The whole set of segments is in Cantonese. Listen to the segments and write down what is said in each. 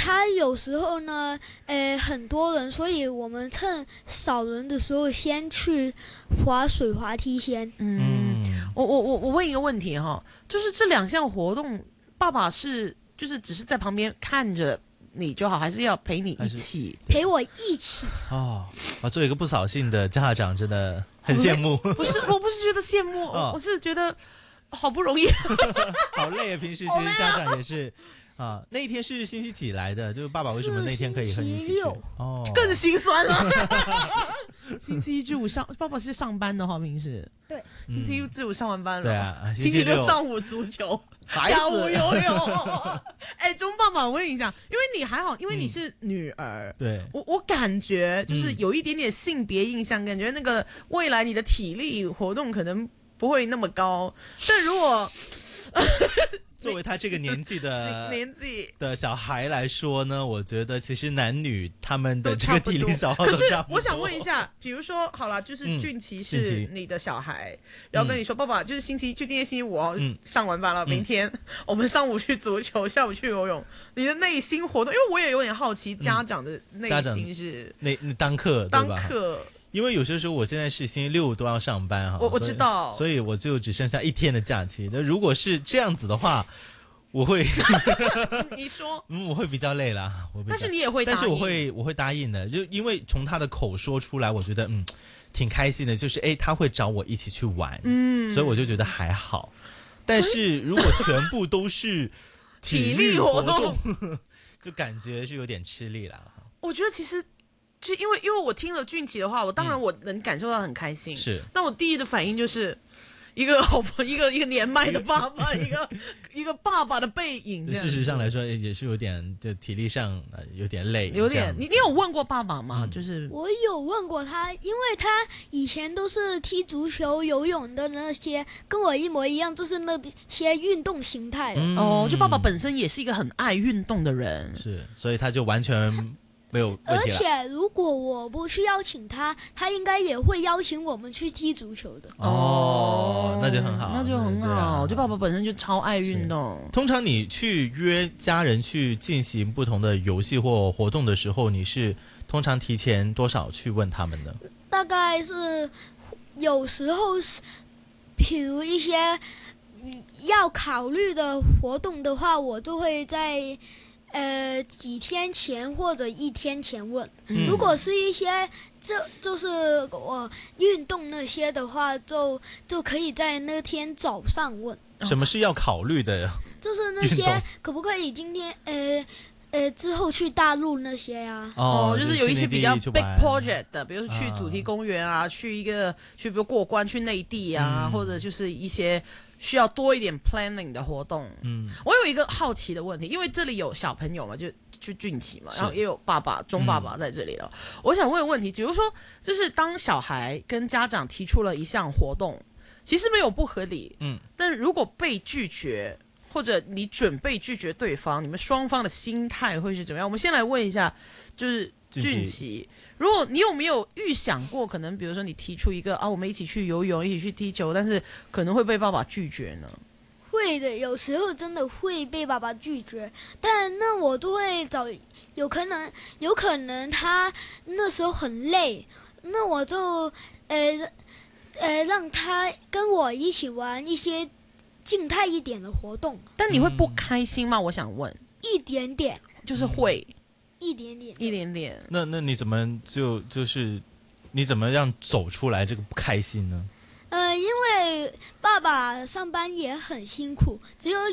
他有时候呢，很多人，所以我们趁少人的时候先去滑水滑梯先。 我问一个问题哈，就是这2项活动，爸爸是就是只是在旁边看着你就好，还是要陪你一起？ 陪我一起。 作为一个不扫兴的家长，真的很羡慕。 不是，我不是觉得羡慕，我是觉得好不容易， 好累啊！平时其实家长也是。那一天是星期几来的？就是爸爸为什么那天可以和你一起去？ 更心酸了。星期一至五爸爸是上班的哈，平时对， 星期一至五上完班了， 对啊， 星期六上午足球，下午游泳。钟爸爸，我问一下，因为你还好，因为你是女儿， 对， 我感觉就是有一点点性别印象，感觉那个未来你的体力活动可能不会那么高，但如果作为他这个年纪的小孩来说呢，我觉得其实男女他们的这个体力消耗都差不多。 可是我想问一下，比如说好了，就是俊奇是你的小孩，然后跟你说爸爸，就是今天星期五上完班了，明天我们上午去足球，下午去游泳，你的内心活动，因为我也有点好奇家长的内心是那当课当课。 因为有些时候我现在是星期六都要上班哈， 我知道， 所以我就只剩下1天的假期。那如果是这样子的话，我会你说我会比较累啦。 但是你也会答应， 但是我会答应的，就因为从他的口说出来，我觉得挺开心的，就是他会找我一起去玩，所以我就觉得还好。但是如果全部都是体力活动，就感觉是有点吃力了。 我觉得其实。就因为我听了俊奇的话，我当然我能感受到很开心。 是， 但我第一的反应就是一个年迈的爸爸，一个爸爸的背影。 事实上来说，也是有点就体力上有点累。 有点，你有问过爸爸吗？就是我有问过他，因为他以前都是踢足球、游泳的那些，跟我一模一样，就是那些运动形态。 就爸爸本身也是一个很爱运动的人， 是，所以他就完全。没有问题了。 而且如果我不去邀请他，他应该也会邀请我们去踢足球的。 那就很好， 那就很好。就爸爸本身就超爱运动。 通常你去约家人去进行不同的游戏或活动的时候，你是通常提前多少去问他们呢？ 大概是有时候是，比如一些要考虑的活动的话，我就会在。几天前或者1天前问，如果是一些就是我运动那些的话，就可以在那天早上问。 什么是要考虑的呀？ 就是那些可不可以今天之后去大陆那些呀？ 就是有一些比较 big project 的，比如说去主题公园啊，去比如过关去内地啊，或者就是一些。需要多一点 planning 的活动。我有一个好奇的问题，因为这里有小朋友嘛，就俊奇嘛，然后也有钟爸爸在这里了。我想问个问题，比如说，就是当小孩跟家长提出了一项活动，其实没有不合理，但如果被拒绝，或者你准备拒绝对方，你们双方的心态会是怎么样？我们先来问一下，就是俊奇。如果你有没有预想过，可能比如说你提出一个我们一起去游泳，一起去踢球，但是可能会被爸爸拒绝呢？ 会的，有时候真的会被爸爸拒绝，但那我都会找，有可能他那时候很累，那我就让他跟我一起玩一些静态一点的活动。 但你会不开心吗？我想问。 一点点， 就是会。 一点点。 那你怎么就是你怎么让走出来这个不开心呢？ 因为爸爸上班也很辛苦，只有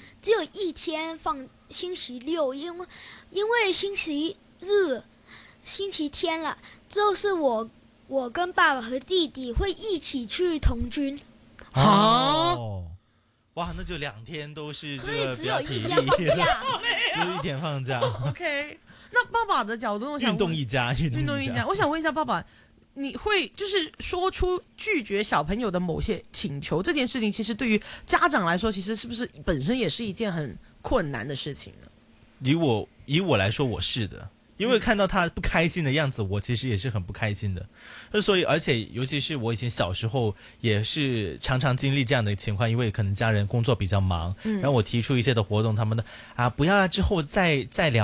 1天放星期六，因为星期日、星期天了，就是我跟爸爸和弟弟会一起去童军。 哇，那就2天都是所以只有1 天放假， 只有1天放假。 OK。那爸爸的角度，我想运动一家。 我想问一下爸爸，你会就是说出拒绝小朋友的某些请求这件事情，其实对于家长来说，其实是不是本身也是一件很困难的事情呢？ 以我来说，我是的。因为看到他不开心的样子，我其实也是很不开心的。所以，而且尤其是我以前小时候也是常常经历这样的情况，因为可能家人工作比较忙，然后我提出一些的活动，他们的不要了，之后再聊。